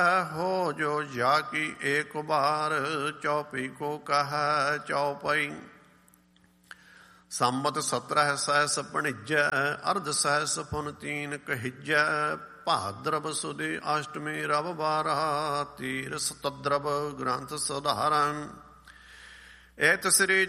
ਹੋ ਜੋ ਜਾ ਕੀ ਏਕ ਬਾਰ, ਚੌਪਈ ਕੋ ਕਹੈ ਚੌਪਈ। ਸੰਮਤ 17 ਸਹਿਸ ਭਣਿਜੈ, ਅਰਧ ਸਹਿਸ ਪੁਨ ਤੀਨ ਕਹਿਜੈ। ਭਾਦਰਵ ਸੁਦੀ ਅਸ਼ਟਮੀ ਰਵ ਬਾਰਾ, ਤੀਰ ਸਤਦਰਵ ਗ੍ਰੰਥ ਸੁਧਾਰੰ। ਏਤ ਸ੍ਰੀ